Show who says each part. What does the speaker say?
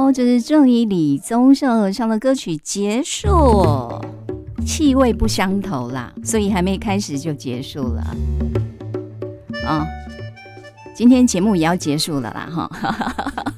Speaker 1: 喽，就是郑怡李宗盛合唱的歌曲结束，气味不相投啦，所以还没开始就结束了。今天节目也要结束了啦哈。